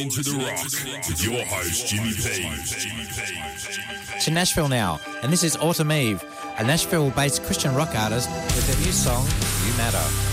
Into the Rock with your host, Jimmy P. To Nashville now, and this is Autumn Eve, a Nashville-based Christian rock artist with their new song, You Matter.